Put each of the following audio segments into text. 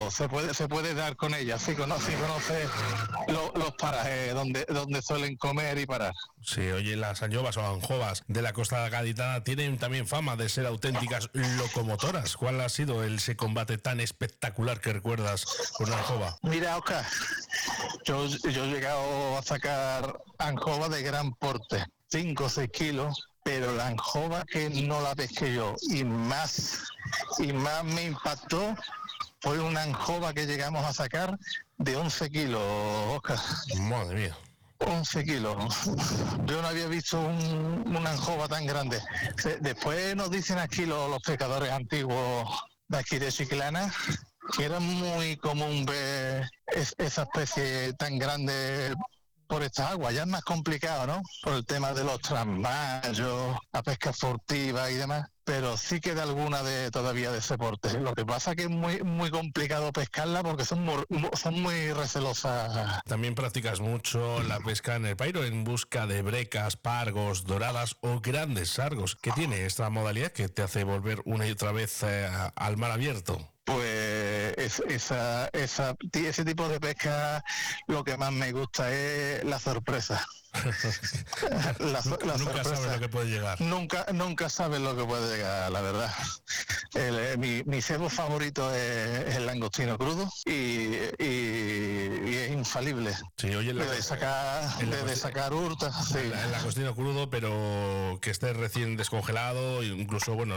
se puede dar con ella, si conoce los parajes donde suelen comer y parar. Sí, oye, las anchoas o anjovas de la costa gaditana tienen también fama de ser auténticas locomotoras. ¿Cuál ha sido ese combate tan espectacular que recuerdas con una anjova? Mira, Oscar, yo he llegado a sacar anjova de gran porte, 5 o 6 kilos, pero la anjova que no la pesqué yo y más me impactó fue una anjova que llegamos a sacar de 11 kilos, Oscar. Madre mía. 11 kilos. Yo no había visto una anjova tan grande. Después nos dicen aquí los pescadores antiguos de aquí de Chiclana que era muy común ver esa especie tan grande por estas aguas. Ya es más complicado, ¿no? Por el tema de los trasmayos, la pesca furtiva y demás. Pero sí queda alguna todavía de ese porte. Lo que pasa es que es muy complicado pescarla porque son muy recelosas. También practicas mucho la pesca en el pairo en busca de brecas, pargos, doradas o grandes sargos. ¿Qué tiene esta modalidad que te hace volver una y otra vez al mar abierto? Pues ese tipo de pesca lo que más me gusta es la sorpresa. Nunca sabes lo que puede llegar. Nunca sabes lo que puede llegar, la verdad. Mi cebo favorito es el langostino crudo y es infalible. Sí, oye, de sacar hurtas. Sí. El langostino crudo, pero que esté recién descongelado, incluso lo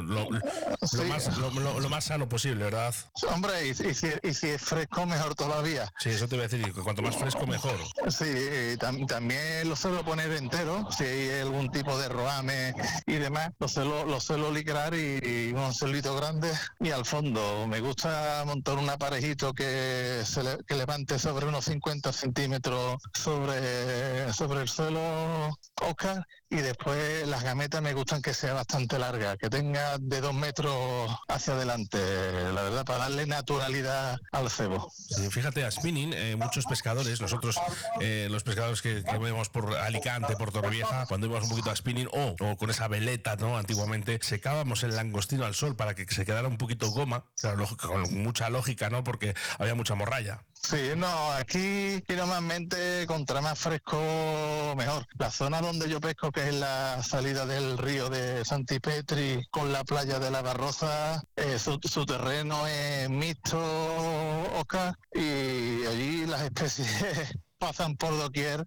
más sano posible, ¿verdad? Hombre, y si es fresco, mejor todavía. Sí, eso te voy a decir, que cuanto más fresco, mejor. Sí, también lo suelo poner entero, si hay algún tipo de roame y demás, lo suelo licrar y un anzuelito grande y al fondo. Me gusta montar un aparejito que levante sobre unos 50 centímetros sobre el suelo, Oscar, y después las gametas me gustan que sea bastante larga, que tenga de 2 metros hacia adelante, la verdad, para darle naturalidad al cebo. Sí, fíjate, a spinning, muchos pescadores, nosotros los pescadores que vemos por Alicante, por Torrevieja, cuando íbamos un poquito a spinning o con esa veleta, ¿no? Antiguamente secábamos el langostino al sol para que se quedara un poquito goma, claro, con mucha lógica, ¿no? Porque había mucha morralla. Sí, no, aquí normalmente contra más fresco mejor. La zona donde yo pesco, que es la salida del río de Santipetri con la playa de la Barroza, su terreno es mixto, Oscar, y allí las especies pasan por doquier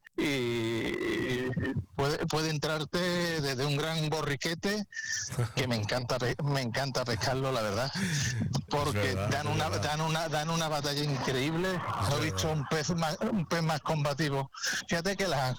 y puede entrarte desde un gran borriquete, que me encanta pescarlo, la verdad, porque dan una batalla increíble. No he visto un pez más combativo. Fíjate que las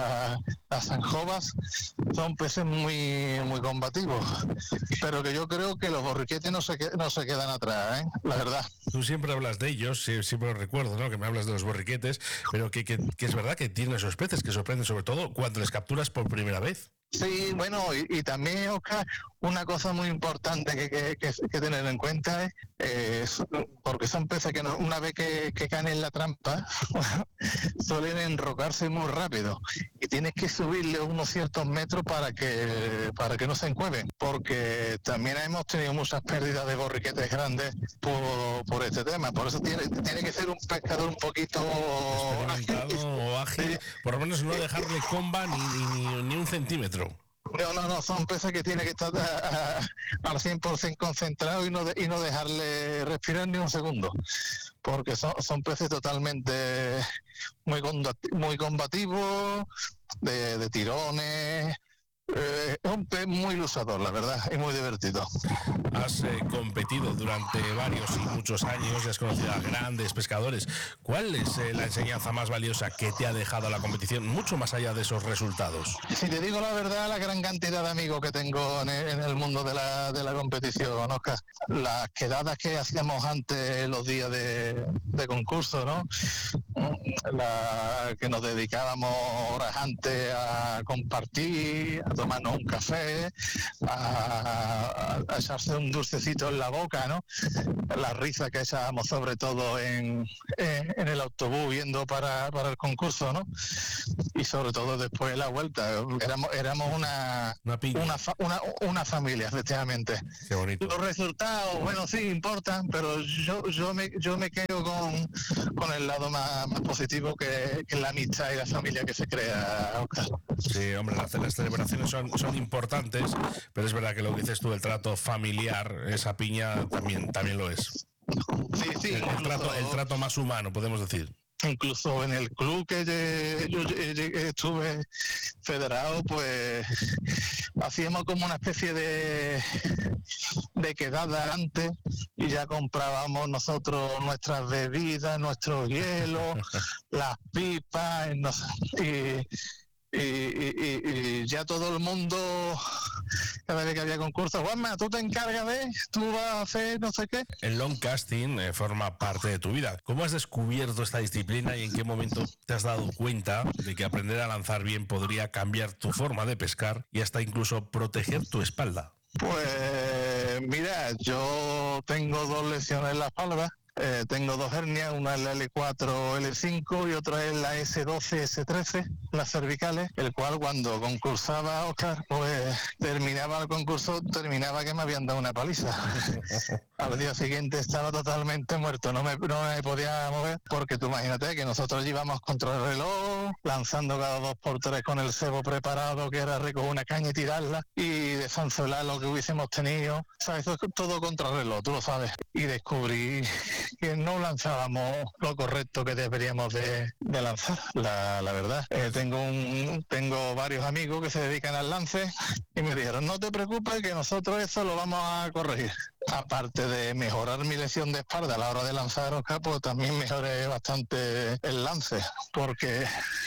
anjovas son peces muy combativos, pero que yo creo que los borriquetes no se quedan atrás, la verdad. Tú siempre hablas de ellos, siempre lo recuerdo, ¿no? Que me hablas de los borriquetes, pero que es verdad que tienen esos peces que sorprenden, sobre todo cuando les capturas por primera vez. Sí, bueno, y también, Oscar, una cosa muy importante que tener en cuenta es porque son peces que una vez que caen en la trampa suelen enrocarse muy rápido y tienes que subirle unos ciertos metros para que no se encueven, porque también hemos tenido muchas pérdidas de borriquetes grandes por este tema. Por eso tiene que ser un pescador un poquito ágil, por lo menos no dejarle comba ni un centímetro. No, son peces que tienen que estar al 100% concentrados y no dejarle respirar ni un segundo, porque son peces totalmente muy combativos, de tirones. Es un pez muy luchador, la verdad, y muy divertido. Has competido durante varios y muchos años y has conocido a grandes pescadores. ¿Cuál es la enseñanza más valiosa que te ha dejado la competición, mucho más allá de esos resultados? Si te digo la verdad, la gran cantidad de amigos que tengo en el mundo de la competición, Oscar. Las quedadas que hacíamos antes, los días de concurso, ¿no? Que nos dedicábamos horas antes a compartir, a tomarnos un café, a echarse un dulcecito en la boca, ¿no? La risa que echábamos sobre todo en el autobús yendo para el concurso, ¿no? Y sobre todo después de la vuelta, éramos una familia, efectivamente. Qué bonito. Los resultados, bueno, sí, importan, pero yo me quedo con el lado más positivo que la amistad y la familia que se crea, Oscar. Sí, hombre, las celebraciones son importantes, pero es verdad que lo que dices tú, el trato familiar, esa piña también lo es. Sí, el trato más humano, podemos decir. Incluso en el club que yo estuve federado, pues hacíamos como una especie de quedada antes y ya comprábamos nosotros nuestras bebidas, nuestros hielos, las pipas, y ya todo el mundo, cada vez que había concursos, Juanma, tú te encargas tú vas a hacer no sé qué. El long casting forma parte de tu vida. ¿Cómo has descubierto esta disciplina y en qué momento te has dado cuenta de que aprender a lanzar bien podría cambiar tu forma de pescar y hasta incluso proteger tu espalda? Pues mira, yo tengo 2 lesiones en la espalda. Tengo 2 hernias, una es la L4, L5 y otra es la S12, S13, las cervicales, el cual cuando concursaba, Oscar, pues terminaba el concurso, que me habían dado una paliza. Al día siguiente estaba totalmente muerto, no me podía mover, porque tú imagínate que nosotros íbamos contra el reloj, lanzando cada 2x3 con el cebo preparado, que era recoger una caña y tirarla, y desanzuelar lo que hubiésemos tenido. O sea, eso es todo contra el reloj, tú lo sabes. Y descubrí que no lanzábamos lo correcto que deberíamos de lanzar, la verdad. Tengo varios amigos que se dedican al lance y me dijeron, no te preocupes que nosotros eso lo vamos a corregir. Aparte de mejorar mi lesión de espalda a la hora de lanzar Oscar, pues también mejoré bastante el lance, porque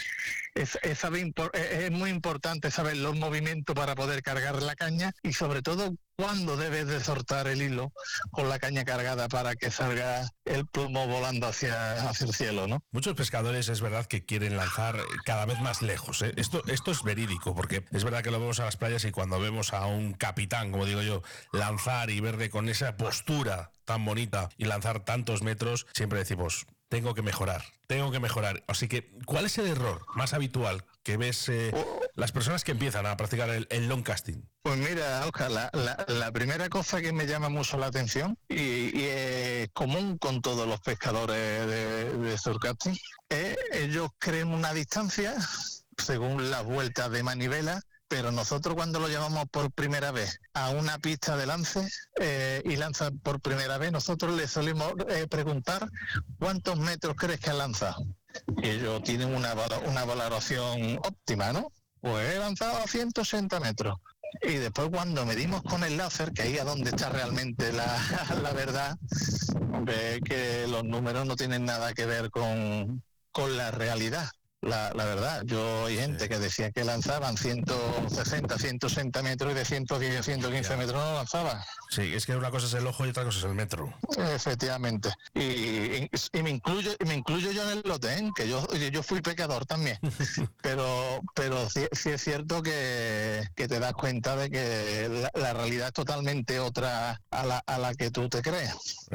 es muy importante saber los movimientos para poder cargar la caña y sobre todo cuándo debes de soltar el hilo con la caña cargada para que salga el plomo volando hacia el cielo, ¿no? Muchos pescadores es verdad que quieren lanzar cada vez más lejos, ¿eh? Esto es verídico, porque es verdad que lo vemos a las playas y cuando vemos a un capitán, como digo yo, lanzar y ver con esa postura tan bonita y lanzar tantos metros, siempre decimos, tengo que mejorar. Así que, ¿cuál es el error más habitual que ves las personas que empiezan a practicar el long casting? Pues mira, Oscar, la primera cosa que me llama mucho la atención y es común con todos los pescadores de surfcasting, es ellos creen una distancia según las vueltas de manivela, pero nosotros cuando lo llevamos por primera vez a una pista de lance y lanza por primera vez, nosotros les solemos preguntar ¿cuántos metros crees que has lanzado? Y ellos tienen una valoración óptima, ¿no? Pues he lanzado a 180 metros. Y después cuando medimos con el láser, que ahí es donde está realmente la verdad, ve que los números no tienen nada que ver con la realidad. La verdad, hay gente que decía que lanzaban 160, 160 metros y de 110, 115 metros no lanzaba. Sí, es que una cosa es el ojo y otra cosa es el metro. Efectivamente. Y me incluyo yo en el lote, ¿eh? Que yo fui pecador también. pero sí es cierto que te das cuenta de que la realidad es totalmente otra a la que tú te crees.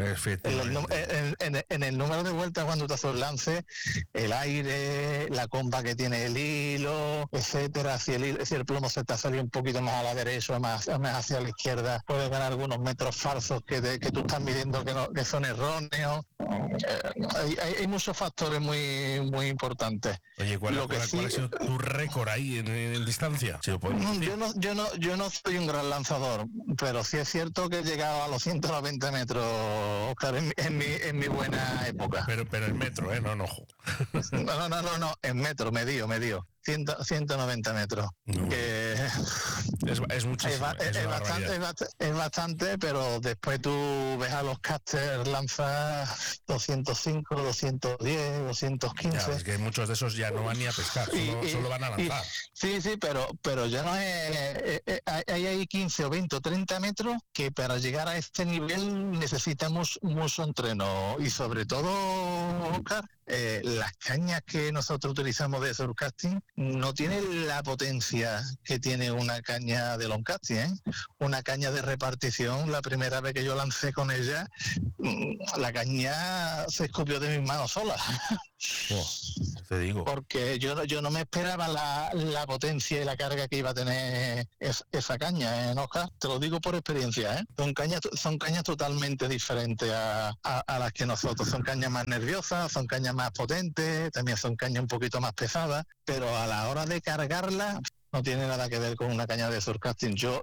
En el número de vueltas cuando te haces el lance, el aire, la comba que tiene el hilo, etcétera, si el plomo se te ha salido un poquito más a la derecha o más hacia la izquierda, puedes ganar algunos metros falsos que tú estás midiendo que son erróneos. Hay muchos factores muy muy importantes. Oye, ¿cuál ha sido tu récord ahí en distancia? Si yo no soy un gran lanzador, pero sí es cierto que he llegado a los 190 metros, Oscar, en mi buena época. Pero en metro, no en ojo. No, en metro, medio. 190 metros. No. Que es muchísimo. Es bastante, pero después tú ves a los casters lanzar 205, 210, 215. Ya, es que muchos de esos ya no van ni a pescar, solo van a lanzar. Sí, pero ya no es... hay 15 o 20 o 30 metros que para llegar a este nivel necesitamos mucho entreno y sobre todo, Oscar, las cañas que nosotros utilizamos de surfcasting no tienen la potencia que tiene una caña de longcasting, ¿eh? Una caña de repartición, la primera vez que yo lancé con ella, la caña se escupió de mis manos sola. Te digo. Porque yo no me esperaba la potencia y la carga que iba a tener esa caña, ¿eh, Oscar? Te lo digo por experiencia, ¿eh? Son cañas totalmente diferentes a las que nosotros. Son cañas más nerviosas, son cañas más potentes, también son cañas un poquito más pesadas, pero a la hora de cargarla no tiene nada que ver con una caña de surfcasting. Yo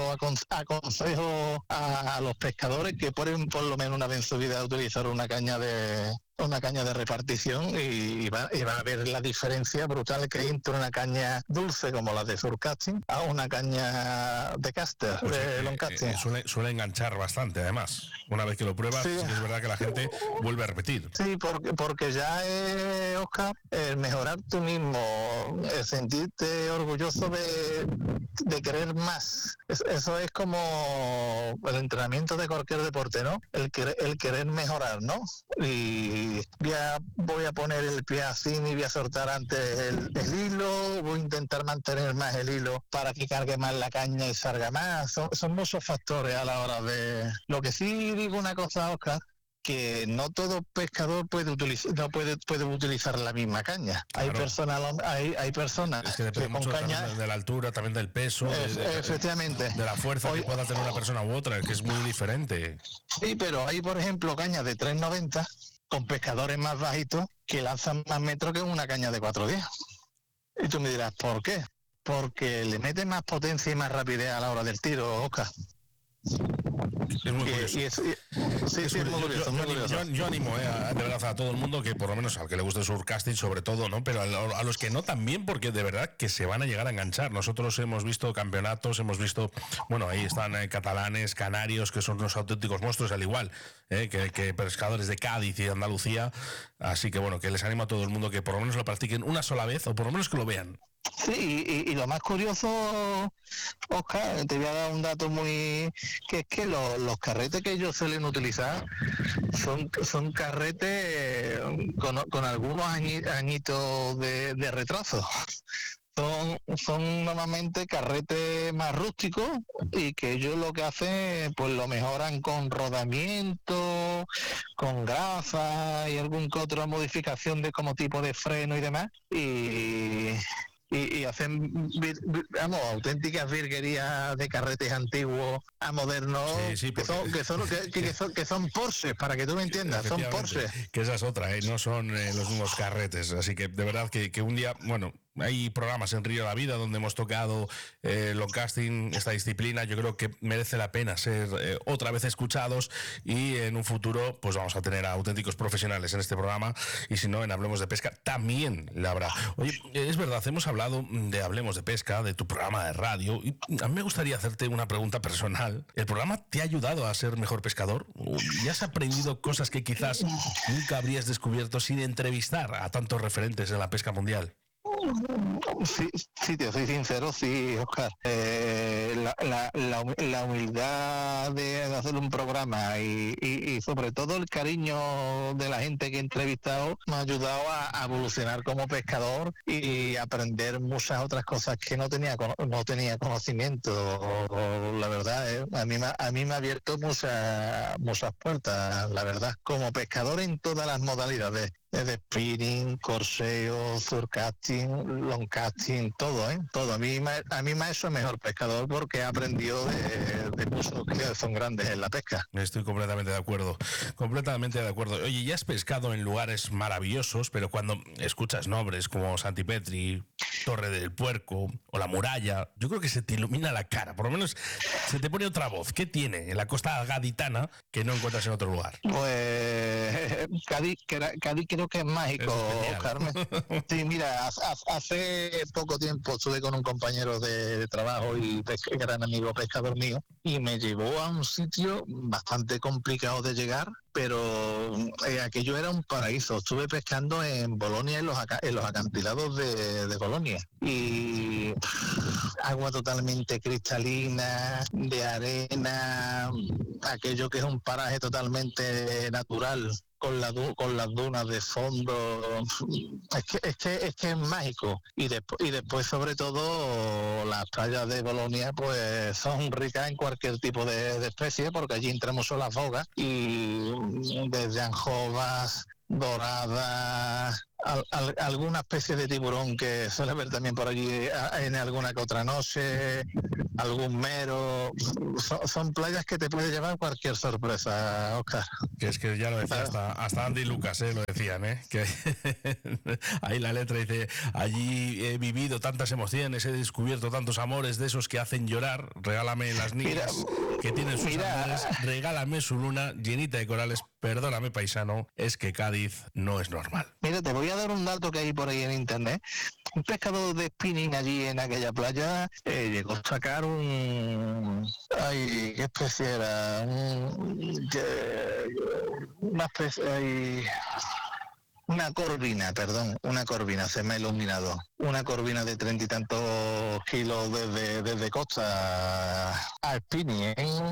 aconsejo a los pescadores que prueben por lo menos una vez en su vida a utilizar una caña de repartición y va a ver la diferencia brutal que hay entre una caña dulce como la de surfcasting a una caña de caster, pues de longcasting. Suele enganchar bastante, además. Una vez que lo pruebas, sí es verdad que la gente vuelve a repetir. Sí, porque ya es, Oscar, el mejorar tú mismo, el sentirte orgulloso de querer más. Eso es como el entrenamiento de cualquier deporte, ¿no? El querer mejorar, ¿no? Y voy a poner el pie así y voy a soltar antes el hilo, voy a intentar mantener más el hilo para que cargue más la caña y salga más. Son muchos factores a la hora de... Lo que sí digo una cosa, Oscar, que no todo pescador puede utilizar la misma caña. Claro. Hay personas es que depende mucho caña, de la altura, también del peso, efectivamente, de la fuerza que pueda tener una persona u otra, que es muy diferente. Sí, pero hay, por ejemplo, cañas de 3,90 con pescadores más bajitos que lanzan más metros que una caña de 4,10. Y tú me dirás, ¿por qué? Porque le mete más potencia y más rapidez a la hora del tiro, Oscar. Es muy curioso. Es muy curioso. Yo animo de verdad a todo el mundo, que por lo menos al que le guste el surfcasting sobre todo, ¿no? Pero a los que no también, porque de verdad que se van a llegar a enganchar. Nosotros hemos visto campeonatos, hemos visto, bueno, ahí están catalanes, canarios, que son unos auténticos monstruos, al igual que pescadores de Cádiz y de Andalucía. Así que bueno, que les animo a todo el mundo que por lo menos lo practiquen una sola vez, o por lo menos que lo vean. Sí, y lo más curioso, Oscar, te voy a dar un dato que es que los carretes que ellos suelen utilizar son carretes con algunos añitos de retraso. Son normalmente carretes más rústicos y que ellos lo que hacen, pues lo mejoran con rodamiento, con grasa y algún que otra modificación de como tipo de freno y demás. Y hacen auténticas virguerías de carretes antiguos a modernos, sí, que son Porsche, para que tú me entiendas, son Porsche. Que esa es otra, no son los mismos carretes, así que de verdad que un día, bueno, hay programas en Río de la Vida donde hemos tocado longcasting, esta disciplina. Yo creo que merece la pena ser otra vez escuchados, y en un futuro pues vamos a tener a auténticos profesionales en este programa, y si no, en Hablemos de Pesca también la habrá. Oye, es verdad, hemos hablado de Hablemos de Pesca, de tu programa de radio, y a mí me gustaría hacerte una pregunta personal. ¿El programa te ha ayudado a ser mejor pescador? ¿Y has aprendido cosas que quizás nunca habrías descubierto sin entrevistar a tantos referentes en la pesca mundial? Sí, te soy sincero, sí, Oscar. La humildad de hacer un programa y sobre todo el cariño de la gente que he entrevistado me ha ayudado a evolucionar como pescador y aprender muchas otras cosas que no tenía conocimiento. La verdad, a mí me ha abierto muchas puertas, la verdad, como pescador en todas las modalidades. De spinning, corseo, surfcasting, longcasting, todo. A mí me ha hecho mejor pescador porque he aprendido de muchos que son grandes en la pesca. Estoy completamente de acuerdo. Oye, ya has pescado en lugares maravillosos, pero cuando escuchas nombres como Santipetri, Torre del Puerco o La Muralla, yo creo que se te ilumina la cara, por lo menos se te pone otra voz. ¿Qué tiene en la costa gaditana que no encuentras en otro lugar? Pues Cádiz creo que es mágico, Carmen. Sí, mira, hace poco tiempo estuve con un compañero de trabajo y gran amigo pescador mío, y me llevó a un sitio bastante complicado de llegar, pero aquello era un paraíso. Estuve pescando en Bolonia, en los acantilados de Bolonia. Bolonia. Y agua totalmente cristalina, de arena, aquello que es un paraje totalmente natural, con las dunas de fondo. Es que es mágico. Y después sobre todo las playas de Bolonia pues son ricas en cualquier tipo de especie, porque allí entramos a las bogas y desde anjovas, doradas, alguna especie de tiburón que suele ver también por allí en alguna que otra noche, algún mero. Son playas que te puede llevar cualquier sorpresa, Óscar. Que es que ya lo decía hasta Andy y Lucas, lo decían, que ahí la letra dice: allí he vivido tantas emociones, he descubierto tantos amores de esos que hacen llorar, regálame las niñas que tienen sus amores, regálame su luna llenita de corales, perdóname paisano, es que Cádiz no es normal. Mira, te voy a dar un dato que hay por ahí en internet. Un pescador de spinning allí en aquella playa llegó a sacar ¿qué especie era? Una corvina, se me ha iluminado. Una corvina de 30 y tantos kilos desde costa a spinning,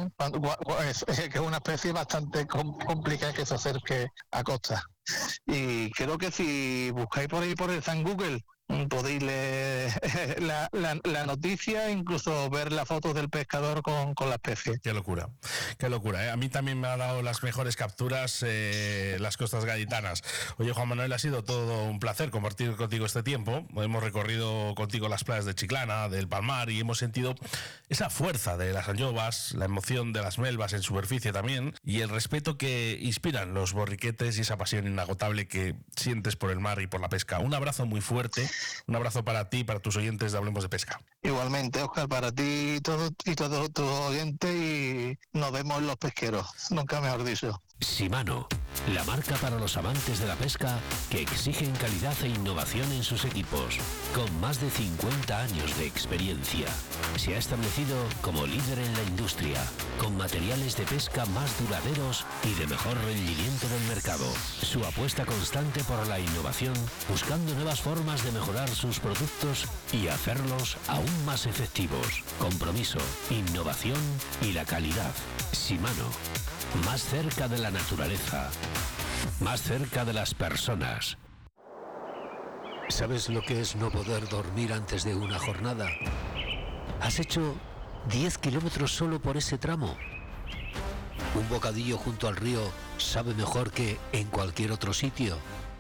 que es una especie bastante complicada que se acerque a costa. Y creo que si buscáis por ahí por el San Google, podéis leer la noticia, incluso ver las fotos del pescador con la especie. Qué locura. A mí también me ha dado las mejores capturas las costas gaditanas. Oye, Juan Manuel, ha sido todo un placer compartir contigo este tiempo. Hemos recorrido contigo las playas de Chiclana, del Palmar, y hemos sentido esa fuerza de las anchoas, la emoción de las melvas en superficie también, y el respeto que inspiran los borriquetes y esa pasión inagotable que sientes por el mar y por la pesca. Un abrazo muy fuerte. Un abrazo para ti y para tus oyentes de Hablemos de Pesca. Igualmente, Óscar, para ti y todos tus oyentes, y nos vemos en los pesqueros, nunca mejor dicho. Shimano, la marca para los amantes de la pesca que exigen calidad e innovación en sus equipos. Con más de 50 años de experiencia, se ha establecido como líder en la industria, con materiales de pesca más duraderos y de mejor rendimiento del mercado. Su apuesta constante por la innovación, buscando nuevas formas de mejorar sus productos y hacerlos aún más efectivos. Compromiso, innovación y la calidad. Shimano. Más cerca de la naturaleza, más cerca de las personas. ¿Sabes lo que es no poder dormir antes de una jornada? ¿Has hecho 10 kilómetros solo por ese tramo? ¿Un bocadillo junto al río sabe mejor que en cualquier otro sitio?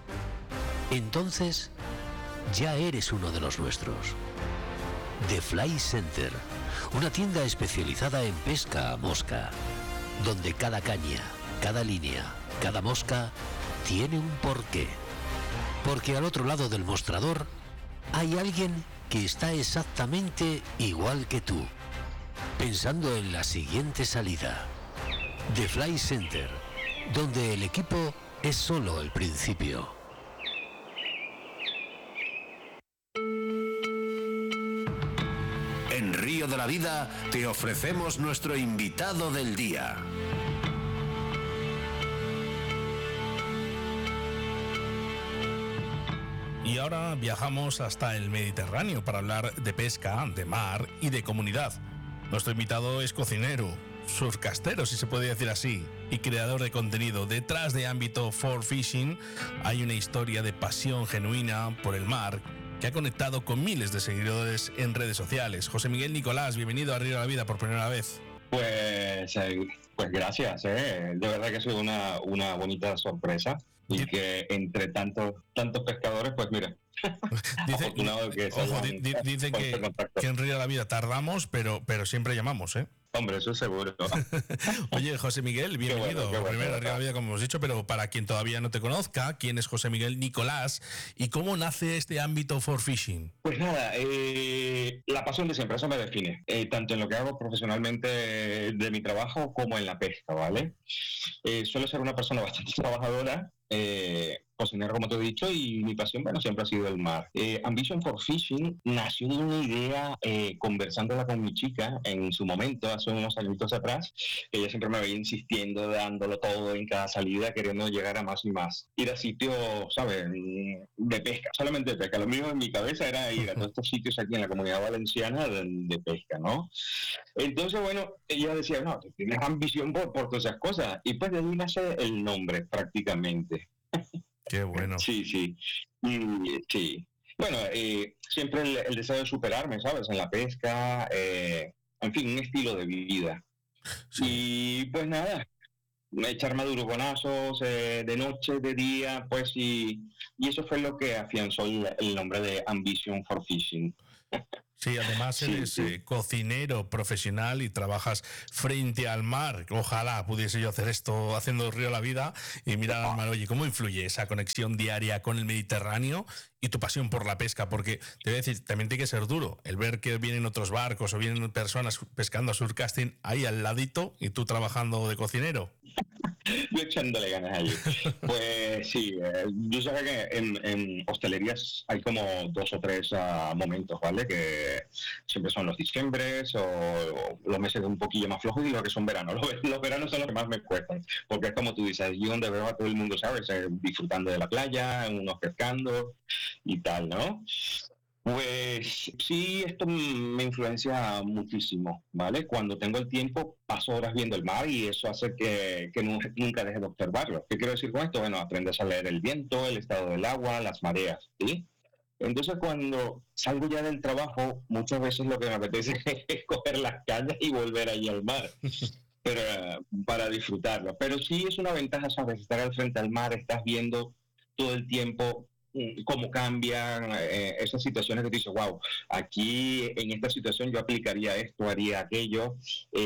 Entonces, ya eres uno de los nuestros. The Fly Center, una tienda especializada en pesca a mosca, donde cada caña, cada línea, cada mosca tiene un porqué. Porque al otro lado del mostrador hay alguien que está exactamente igual que tú, pensando en la siguiente salida. The Fly Center, donde el equipo es solo el principio. En Río de la Vida te ofrecemos nuestro invitado del día. Y ahora viajamos hasta el Mediterráneo para hablar de pesca, de mar y de comunidad. Nuestro invitado es cocinero, surfcastero, si se puede decir así, y creador de contenido. Detrás de Ámbito for Fishing hay una historia de pasión genuina por el mar que ha conectado con miles de seguidores en redes sociales. José Miguel Nicolás, bienvenido a Río de la Vida por primera vez. Pues gracias, de verdad que ha sido una bonita sorpresa, y que entre tantos pescadores, pues mira, afortunado que dicen que en Río de la Vida tardamos, pero siempre llamamos, ¿eh? Hombre, eso seguro. Oye, José Miguel, bienvenido. Primero a Río de la Vida, como hemos dicho, pero para quien todavía no te conozca, ¿quién es José Miguel Nicolás y cómo nace este Ámbito for Fishing? Pues nada, la pasión de siempre, eso me define, tanto en lo que hago profesionalmente de mi trabajo como en la pesca, ¿vale? Suelo ser una persona bastante trabajadora, pues cocinero, como te he dicho, y mi pasión, bueno, siempre ha sido el mar. Ambition for Fishing nació de una idea conversándola con mi chica en su momento, hace unos añitos atrás. Ella siempre me veía insistiendo, dándolo todo en cada salida, queriendo llegar a más y más. Ir a sitios, ¿sabes?, de pesca, solamente de pesca. Lo mío en mi cabeza era ir a todos estos sitios aquí en la Comunidad Valenciana de pesca, ¿no? Entonces, bueno, ella decía, no, tú tienes ambición por todas esas cosas. Y pues de ahí nace el nombre, prácticamente. Qué bueno. Sí. Sí. Bueno, siempre el deseo de superarme, ¿sabes? En la pesca, en fin, un estilo de vida. Sí. Y pues nada, echar madurogonazos de noche, de día, pues y eso fue lo que afianzó el nombre de Ambition for Fishing. Sí, además eres cocinero profesional y trabajas frente al mar. Ojalá pudiese yo hacer esto haciendo Río La Vida y mirar al mar. Oye, ¿cómo influye esa conexión diaria con el Mediterráneo y tu pasión por la pesca? Porque te voy a decir, también tiene que ser duro el ver que vienen otros barcos o vienen personas pescando a surcasting ahí al ladito y tú trabajando de cocinero. Yo echándole ganas allí. Pues sí, yo sé que en hostelerías hay como 2 o 3 momentos, ¿vale? Que siempre son los diciembres o los meses de un poquillo más flojos y lo que son veranos. Los veranos son los que más me cuestan, porque es como tú dices, allí donde veo a todo el mundo, ¿sabes? Disfrutando de la playa, unos pescando y tal, ¿no? Pues sí, esto me influencia muchísimo, ¿vale? Cuando tengo el tiempo, paso horas viendo el mar y eso hace que nunca deje de observarlo. ¿Qué quiero decir con esto? Bueno, aprendes a leer el viento, el estado del agua, las mareas, ¿sí? Entonces, cuando salgo ya del trabajo, muchas veces lo que me apetece es coger las cañas y volver allí al mar. Pero para disfrutarlo. Pero sí es una ventaja, ¿sabes? Estar al frente al mar, estás viendo todo el tiempo cómo cambian esas situaciones que te dices, wow, aquí en esta situación yo aplicaría esto, haría aquello,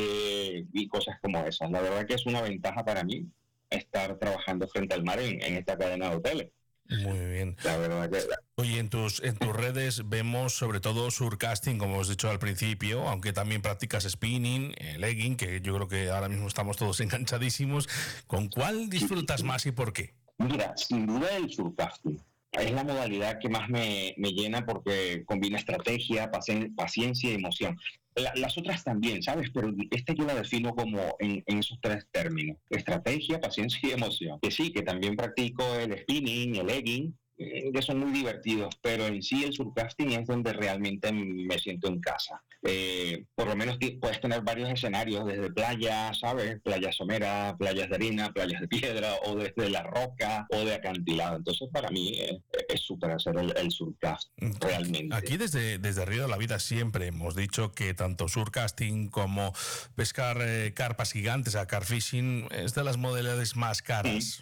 y cosas como esas. La verdad que es una ventaja para mí estar trabajando frente al mar en esta cadena de hoteles. Muy bien. La verdad que... Oye, en tus redes vemos sobre todo surcasting, como hemos dicho al principio, aunque también practicas spinning, legging, que yo creo que ahora mismo estamos todos enganchadísimos. ¿Con cuál disfrutas más y por qué? Mira, sin duda el surcasting. Es la modalidad que más me llena porque combina estrategia, paciencia y emoción. Las otras también, ¿sabes? Pero esta yo la defino como en esos 3 términos. Estrategia, paciencia y emoción. Que sí, que también practico el spinning, el legging, que son muy divertidos, pero en sí el surcasting es donde realmente me siento en casa. Por lo menos puedes tener varios escenarios, desde playas, ¿sabes? Playas someras, playas de arena, playas de piedra, o desde la roca, o de acantilado. Entonces, para mí es súper hacer el surcasting, realmente. Aquí desde Río de la Vida siempre hemos dicho que tanto surcasting como pescar carpas gigantes, a carp fishing, es de las modalidades más caras.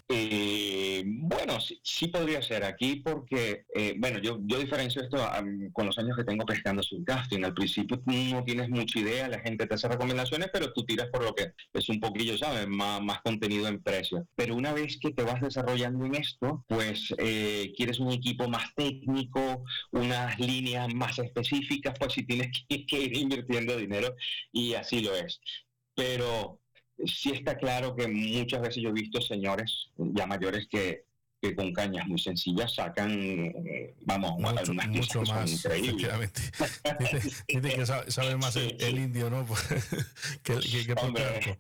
Bueno, sí podría ser aquí porque, bueno, yo diferencio esto con los años que tengo pescando surcasting. Al principio tú no tienes mucha idea, la gente te hace recomendaciones, pero tú tiras por lo que es un poquillo, ¿sabes? Más contenido en precio. Pero una vez que te vas desarrollando en esto, pues quieres un equipo más técnico, unas líneas más específicas, pues sí tienes que ir invirtiendo dinero y así lo es. Pero sí está claro que muchas veces yo he visto señores ya mayores que con cañas muy sencillas sacan, vamos, mucho más, efectivamente. Dice que sabe más el indio, ¿no? que Hombre.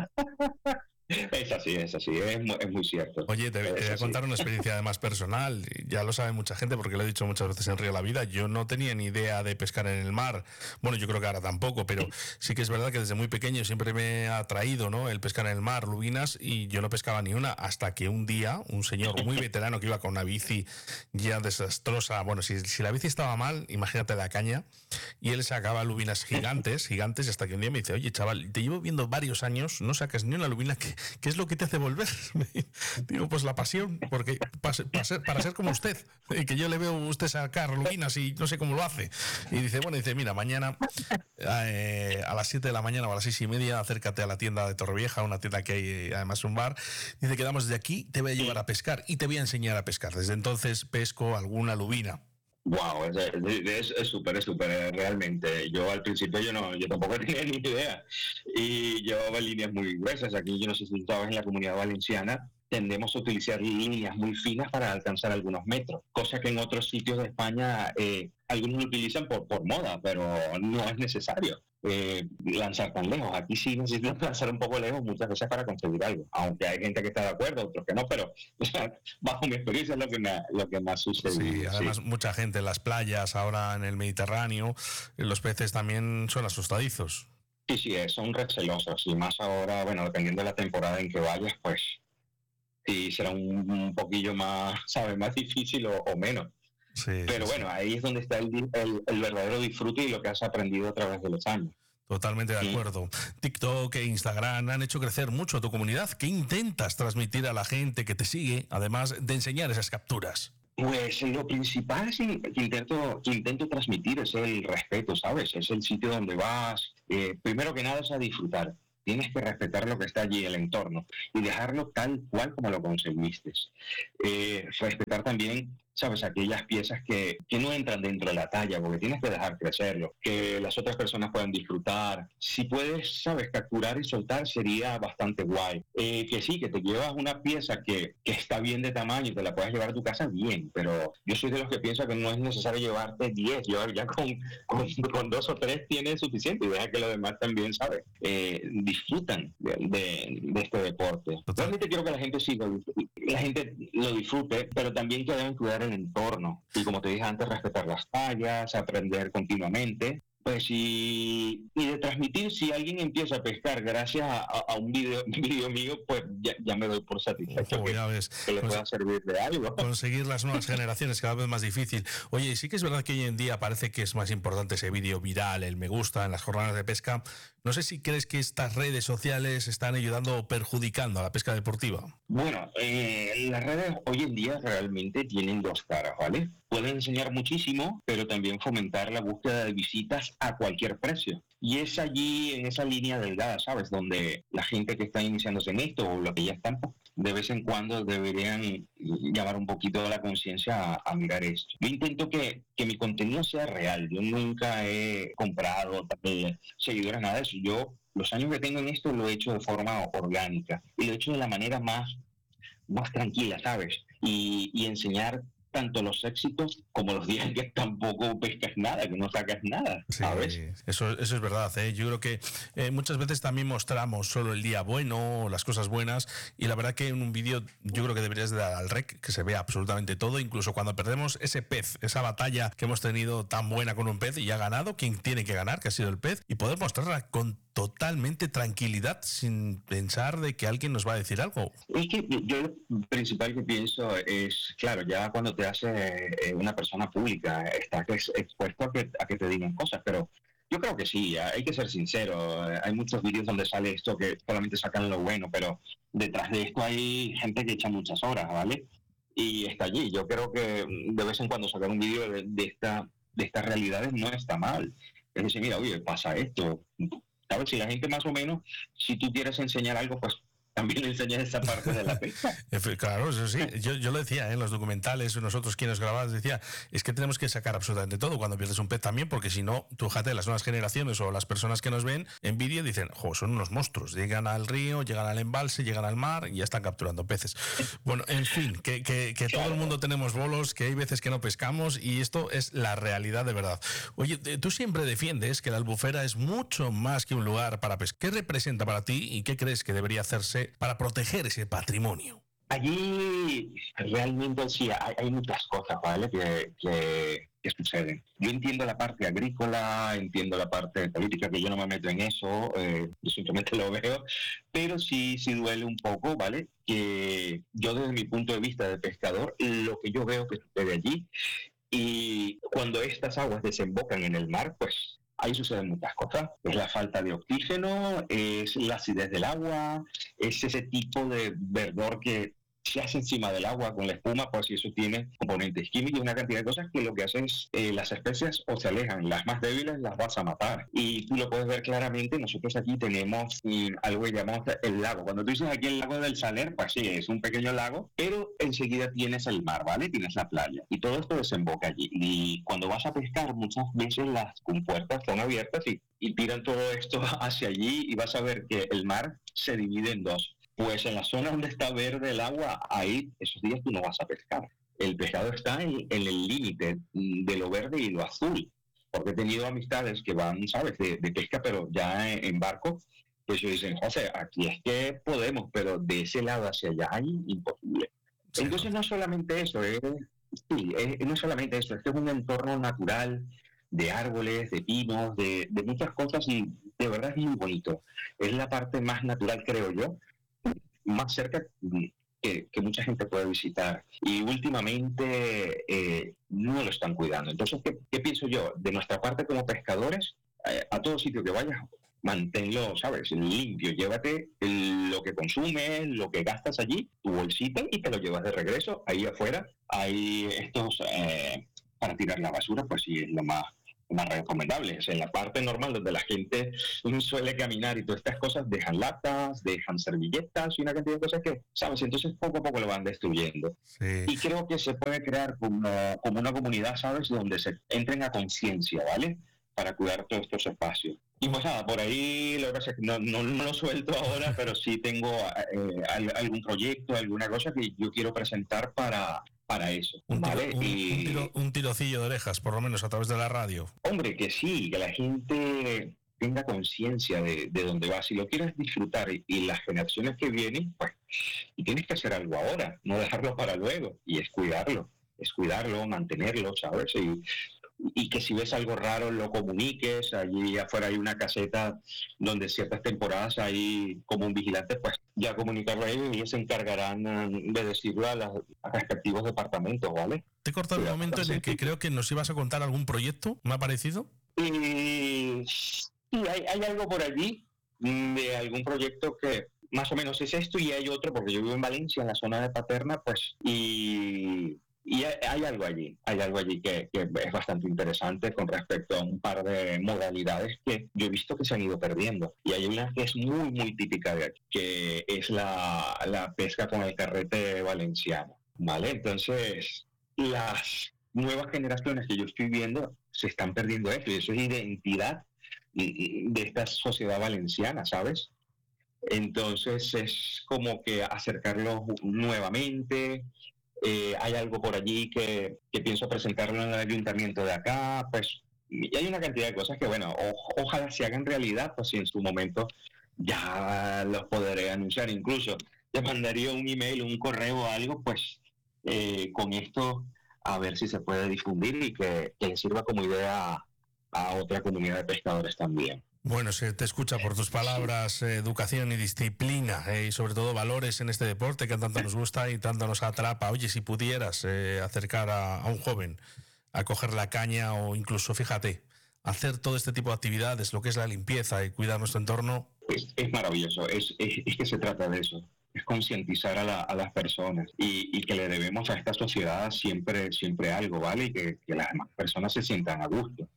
Es así, es muy cierto. Oye, te voy a contar una experiencia además personal. Ya lo sabe mucha gente porque lo he dicho muchas veces en Río La Vida. Yo no tenía ni idea de pescar en el mar. Bueno, yo creo que ahora tampoco, pero sí que es verdad que desde muy pequeño siempre me ha atraído, ¿no?, el pescar en el mar, lubinas, y yo no pescaba ni una hasta que un día un señor muy veterano que iba con una bici ya desastrosa, bueno, si la bici estaba mal, imagínate la caña, y él sacaba lubinas gigantes, hasta que un día me dice, oye, chaval, te llevo viendo varios años, no sacas ni una lubina, ¿qué es lo que te hace volver? Digo, pues la pasión, porque para ser como usted, que yo le veo a usted sacar lubinas y no sé cómo lo hace. Y dice, mira, mañana a las 7 de la mañana o a las 6:30, acércate a la tienda de Torrevieja, una tienda que hay además un bar. Dice, quedamos desde aquí, te voy a llevar a pescar y te voy a enseñar a pescar. Desde entonces pesco alguna lubina. Wow, es súper, realmente. Yo al principio yo tampoco tenía ni idea. Y llevaba líneas muy gruesas. Aquí yo no sé si estabas en la Comunidad Valenciana, tendemos a utilizar líneas muy finas para alcanzar algunos metros, cosa que en otros sitios de España algunos lo utilizan por moda, pero no es necesario lanzar tan lejos. Aquí sí necesitan lanzar un poco lejos muchas veces para conseguir algo, aunque hay gente que está de acuerdo, otros que no, pero o sea, bajo mi experiencia es lo que más sucede. Sí, además mucha gente en las playas, ahora en el Mediterráneo, los peces también son asustadizos. Sí, son recelosos, y más ahora, bueno, dependiendo de la temporada en que vayas, pues sí será un poquillo más, ¿sabes?, más difícil o menos. Sí, pero bueno, ahí es donde está el verdadero disfrute y lo que has aprendido a través de los años. Totalmente de acuerdo. TikTok e Instagram han hecho crecer mucho tu comunidad. ¿Qué intentas transmitir a la gente que te sigue, además de enseñar esas capturas? Pues lo principal que intento transmitir es el respeto, ¿sabes? Es el sitio donde vas. Primero que nada es a disfrutar. Tienes que respetar lo que está allí, el entorno, y dejarlo tal cual como lo conseguiste. Respetar también, ¿sabes?, aquellas piezas que no entran dentro de la talla, porque tienes que dejar crecerlo, que las otras personas puedan disfrutar. Si puedes, ¿sabes?, capturar y soltar, sería bastante guay. Que sí, que te llevas una pieza que está bien de tamaño y te la puedes llevar a tu casa, bien, pero yo soy de los que piensa que no es necesario llevarte 10, ya con 2 o 3 tienes suficiente, y deja que los demás también, ¿sabes?, disfrutan de este deporte. Realmente quiero que la gente lo disfrute, pero también que deben cuidar el entorno. Y como te dije antes, respetar las tallas, aprender continuamente. Pues y de transmitir, si alguien empieza a pescar gracias a un video mío, pues ya me doy por satisfecho. Ojo, ya ves, que le pueda servir de algo. Conseguir las nuevas generaciones cada vez más difícil. Oye, sí que es verdad que hoy en día parece que es más importante ese vídeo viral, el me gusta en las jornadas de pesca. No sé si crees que estas redes sociales están ayudando o perjudicando a la pesca deportiva. Bueno, las redes hoy en día realmente tienen dos caras, ¿vale? Pueden enseñar muchísimo, pero también fomentar la búsqueda de visitas a cualquier precio. Y es allí, en esa línea delgada, ¿sabes?, donde la gente que está iniciándose en esto, o los que ya están, de vez en cuando deberían llamar un poquito la conciencia a mirar esto. Yo intento que mi contenido sea real. Yo nunca he comprado seguidores, nada de eso. Yo, los años que tengo en esto, lo he hecho de forma orgánica. Y lo he hecho de la manera más tranquila, ¿sabes? Y enseñar tanto los éxitos como los días que tampoco pescas nada, que no sacas nada, ¿sabes? Sí, eso es verdad, ¿eh? Yo creo que muchas veces también mostramos solo el día bueno, las cosas buenas, y la verdad que en un vídeo yo creo que deberías de dar al rec, que se vea absolutamente todo, incluso cuando perdemos ese pez, esa batalla que hemos tenido tan buena con un pez y ha ganado quien tiene que ganar, que ha sido el pez, y poder mostrarla con totalmente tranquilidad sin pensar de que alguien nos va a decir algo. Es que yo lo principal que pienso es, claro, ya cuando te hace una persona pública, estás expuesto a que te digan cosas, pero yo creo que sí, hay que ser sincero. Hay muchos vídeos donde sale esto que solamente sacan lo bueno, pero detrás de esto hay gente que echa muchas horas, ¿vale? Y está allí. Yo creo que de vez en cuando sacar un vídeo de estas realidades no está mal. Es decir, mira, oye, pasa esto. ¿Sabes? Si la gente más o menos, si tú quieres enseñar algo, pues también enseñas esa parte de la pesca. Claro, eso sí. Yo lo decía en los documentales, nosotros quienes grabamos, decía, es que tenemos que sacar absolutamente todo cuando pierdes un pez también, porque si no, tú fíjate, las nuevas generaciones o las personas que nos ven en vídeo dicen, son unos monstruos. Llegan al río, llegan al embalse, llegan al mar y ya están capturando peces. Bueno, en fin, que claro, todo el mundo tenemos bolos, que hay veces que no pescamos y esto es la realidad de verdad. Oye, tú siempre defiendes que la Albufera es mucho más que un lugar para pescar. ¿Qué representa para ti y qué crees que debería hacerse para proteger ese patrimonio? Allí realmente sí, hay muchas cosas, ¿vale?, que suceden. Yo entiendo la parte agrícola, entiendo la parte política, que yo no me meto en eso, yo simplemente lo veo, pero sí duele un poco, ¿vale?, que yo desde mi punto de vista de pescador, lo que yo veo que sucede allí, y cuando estas aguas desembocan en el mar, pues ahí suceden muchas cosas. Es la falta de oxígeno, es la acidez del agua, es ese tipo de verdor que se hace encima del agua con la espuma, pues si eso tiene componentes químicos y una cantidad de cosas que lo que hacen es las especies o se alejan, las más débiles las vas a matar. Y tú lo puedes ver claramente, nosotros aquí tenemos algo que llamamos el lago. Cuando tú dices aquí el lago del Saler, pues sí, es un pequeño lago, pero enseguida tienes el mar, ¿vale? Tienes la playa. Y todo esto desemboca allí. Y cuando vas a pescar, muchas veces las compuertas son abiertas y tiran todo esto hacia allí y vas a ver que el mar se divide en dos. Pues en la zona donde está verde el agua, ahí esos días tú no vas a pescar. El pescado está en el límite de lo verde y lo azul. Porque he tenido amistades que van, ¿sabes?, de pesca, pero ya en barco, pues ellos dicen, José, aquí es que podemos, pero de ese lado hacia allá hay imposible. Sí. Entonces no solamente eso, no es solamente eso, es que es un entorno natural de árboles, de pinos, de muchas cosas, y de verdad es muy bonito. Es la parte más natural, creo yo, más cerca que mucha gente puede visitar. Y últimamente no lo están cuidando. Entonces, ¿qué pienso yo? De nuestra parte como pescadores, a todo sitio que vayas, manténlo, ¿sabes?, limpio. Llévate lo que consumes, lo que gastas allí, tu bolsita, y te lo llevas de regreso. Ahí afuera hay estos para tirar la basura, pues sí, es lo más recomendable. En la parte normal donde la gente suele caminar y todas estas cosas, dejan latas, dejan servilletas y una cantidad de cosas que, ¿sabes? Entonces poco a poco lo van destruyendo. Sí. Y creo que se puede crear como una comunidad, ¿sabes?, donde se entren a conciencia, ¿vale?, para cuidar todos estos espacios. Y pues nada, por ahí lo que pasa es que no lo suelto ahora, pero sí tengo algún proyecto, alguna cosa que yo quiero presentar para eso, ¿vale? Un tirocillo de orejas, por lo menos a través de la radio. Hombre, que sí, que la gente tenga conciencia de dónde va. Si lo quieres disfrutar y las generaciones que vienen, pues, y tienes que hacer algo ahora, no dejarlo para luego, y es cuidarlo, mantenerlo, ¿sabes? Y que si ves algo raro lo comuniques. Allí afuera hay una caseta donde ciertas temporadas hay como un vigilante, pues ya comunicarlo a ellos y ellos se encargarán de decirlo a los respectivos departamentos, ¿vale? Te he cortado un momento en el que creo que nos ibas a contar algún proyecto, ¿me ha parecido? Sí, hay algo por allí de algún proyecto que más o menos es esto, y hay otro, porque yo vivo en Valencia, en la zona de Paterna, pues, y hay algo allí que es bastante interesante con respecto a un par de modalidades que yo he visto que se han ido perdiendo. Y hay una que es muy, muy típica de aquí, que es la pesca con el carrete valenciano, ¿vale? Entonces, las nuevas generaciones que yo estoy viendo se están perdiendo esto, y eso es identidad de esta sociedad valenciana, ¿sabes? Entonces, es como que acercarlos nuevamente. Hay algo por allí que pienso presentarlo en el ayuntamiento de acá, pues, y hay una cantidad de cosas que, bueno, ojalá se hagan realidad, pues si en su momento ya los podré anunciar. Incluso te mandaría un email, un correo o algo, pues, con esto, a ver si se puede difundir y que le sirva como idea a otra comunidad de pescadores también. Bueno, se te escucha por tus palabras educación y disciplina y sobre todo valores en este deporte que tanto nos gusta y tanto nos atrapa. Oye, si pudieras acercar a un joven a coger la caña o incluso, fíjate, hacer todo este tipo de actividades, lo que es la limpieza y cuidar nuestro entorno. Es maravilloso, es que se trata de eso, es concientizar a las personas y que le debemos a esta sociedad siempre algo, ¿vale? Y que las demás personas se sientan a gusto.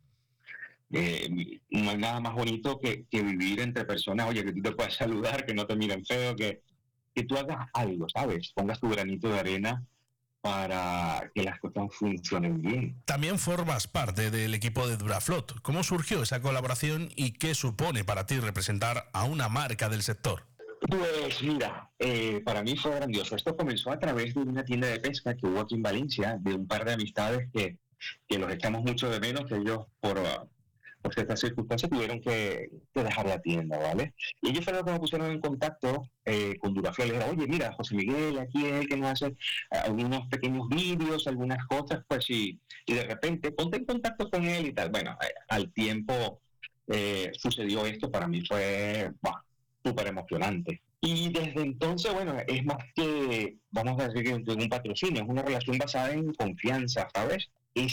No hay nada más bonito que vivir entre personas, oye, que tú te puedas saludar, que no te miren feo, que tú hagas algo, ¿sabes? Pongas tu granito de arena para que las cosas funcionen bien. También formas parte del equipo de Duraflot. ¿Cómo surgió esa colaboración y qué supone para ti representar a una marca del sector? Pues mira, para mí fue grandioso. Esto comenzó a través de una tienda de pesca que hubo aquí en Valencia, de un par de amistades que los echamos mucho de menos, que ellos por ciertas circunstancias tuvieron que dejar la tienda, ¿vale? Y ellos fueron los que me pusieron en contacto con Duraflot. Le dijeron, oye, mira, José Miguel, aquí es el que nos hace algunos pequeños vídeos, algunas cosas, pues, y de repente ponte en contacto con él y tal. Bueno, al tiempo sucedió esto, para mí fue súper emocionante. Y desde entonces, bueno, es más que, vamos a decir, que un patrocinio, es una relación basada en confianza, ¿sabes?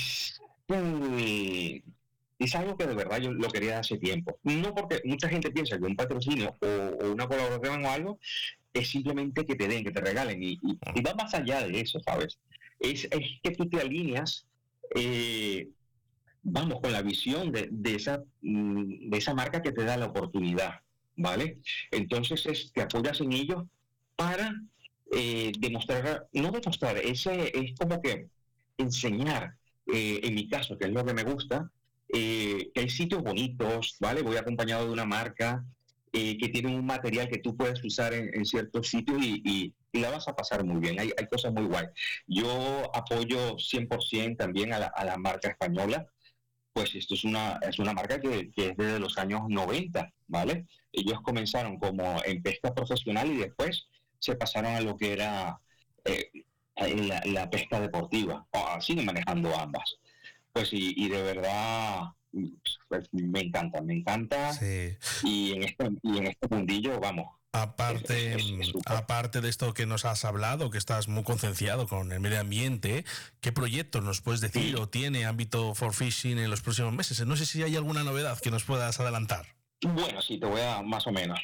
Es algo que de verdad yo lo quería hace tiempo. No porque mucha gente piensa que un patrocinio o una colaboración o algo es simplemente que te den, que te regalen, y va más allá de eso, ¿sabes? Es que tú te alineas, vamos, con la visión de esa marca que te da la oportunidad, ¿vale? Entonces te apoyas en ellos para demostrar, es como que enseñar, en mi caso, que es lo que me gusta, que hay sitios bonitos, ¿vale? Voy acompañado de una marca que tienen un material que tú puedes usar en ciertos sitios y la vas a pasar muy bien. Hay cosas muy guay. Yo apoyo 100% también a la marca española. Pues esto es una marca que es desde los años 90, ¿vale? Ellos comenzaron como en pesca profesional y después se pasaron a lo que era la pesca deportiva. Siguen manejando ambas. Pues y de verdad, pues, me encanta. Sí. Y en este mundillo, vamos. Aparte de esto que nos has hablado, que estás muy concienciado con el medio ambiente, ¿qué proyectos nos puedes decir o tiene Ámbito for Fishing en los próximos meses? No sé si hay alguna novedad que nos puedas adelantar. Bueno, sí, te voy a más o menos.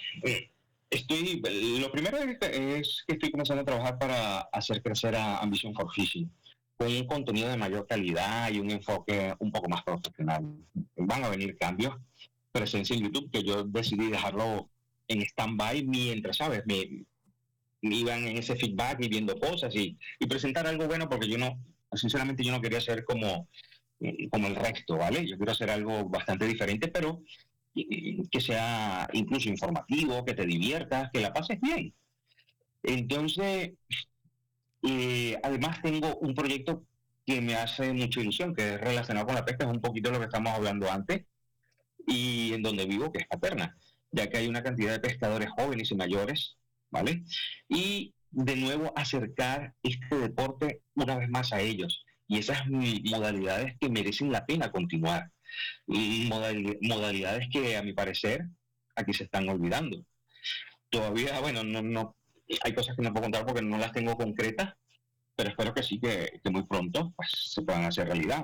Lo primero es que estoy comenzando a trabajar para hacer crecer a Ambition for Fishing con un contenido de mayor calidad y un enfoque un poco más profesional. Van a venir cambios, presencia en YouTube, que yo decidí dejarlo en stand-by mientras, ¿sabes? Me iban en ese feedback y viendo cosas y presentar algo bueno, porque sinceramente yo no quería ser como el resto, ¿vale? Yo quiero hacer algo bastante diferente, pero que sea incluso informativo, que te diviertas, que la pases bien. Entonces, además tengo un proyecto que me hace mucha ilusión, que es relacionado con la pesca, es un poquito lo que estamos hablando antes, y en donde vivo, que es Paterna, ya que hay una cantidad de pescadores jóvenes y mayores, ¿vale? Y de nuevo acercar este deporte una vez más a ellos, y esas modalidades que merecen la pena continuar, y modalidades que a mi parecer aquí se están olvidando. Todavía, bueno, no hay cosas que no puedo contar porque no las tengo concretas, pero espero que sí, que muy pronto pues se puedan hacer realidad.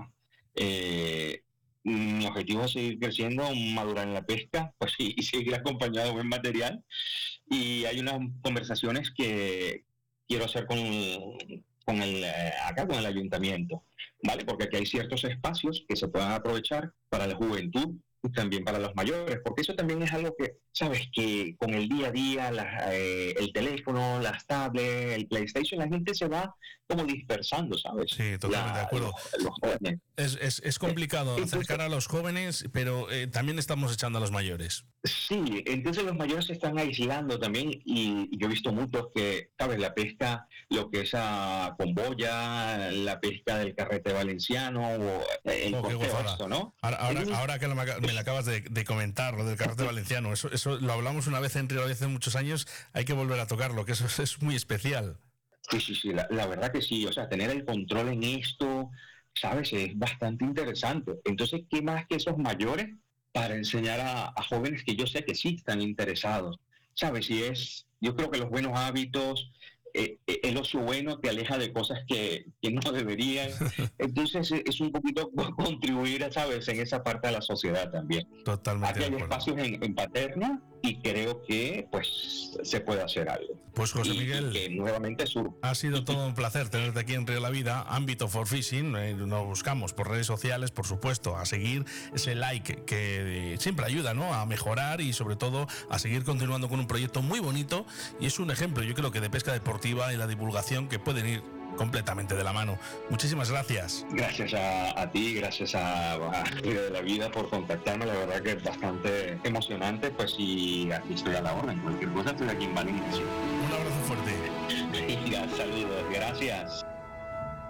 Mi objetivo es seguir creciendo, madurar en la pesca, pues sí, y seguir acompañado de buen material. Y hay unas conversaciones que quiero hacer con el ayuntamiento, ¿vale? Porque aquí hay ciertos espacios que se puedan aprovechar para la juventud y también para los mayores, porque eso también es algo que, sabes, que con el día a día, el teléfono, las tablets, el PlayStation, la gente se va como dispersando, ¿sabes? Sí, totalmente de acuerdo. Los jóvenes. Es complicado acercar a los jóvenes, pero también estamos echando a los mayores. Sí, entonces los mayores se están aislando también y yo he visto muchos que, ¿sabes? La pesca, lo que es con boya, la pesca del carrete valenciano o el costeo, ¿no? Ahora que me lo acabas de comentar, lo del carrete valenciano, eso lo hablamos una vez en Río hace muchos años, hay que volver a tocarlo, que eso es muy especial. Sí, la verdad que sí, o sea, tener el control en esto, ¿sabes? Es bastante interesante. Entonces, ¿qué más que esos mayores para enseñar a jóvenes que yo sé que sí están interesados? ¿Sabes? Yo creo que los buenos hábitos, el ocio bueno te aleja de cosas que no deberían. Entonces, es un poquito contribuir, ¿sabes? En esa parte de la sociedad también. Totalmente. Aquí hay espacios en Paterna y creo que pues se puede hacer algo. Pues José Miguel, que nuevamente ha sido todo un placer tenerte aquí en Río de la Vida. Ámbito for Fishing, nos buscamos por redes sociales, por supuesto, a seguir ese like que siempre ayuda, ¿no?, a mejorar y sobre todo a seguir continuando con un proyecto muy bonito, y es un ejemplo, yo creo que de pesca deportiva y la divulgación que pueden ir completamente de la mano. Muchísimas gracias. Gracias a ti, gracias a Río de la Vida por contactarme, la verdad que es bastante emocionante, pues, y aquí estoy a la orden, cualquier cosa estoy aquí en Valencia. Un abrazo fuerte. Saludos, gracias.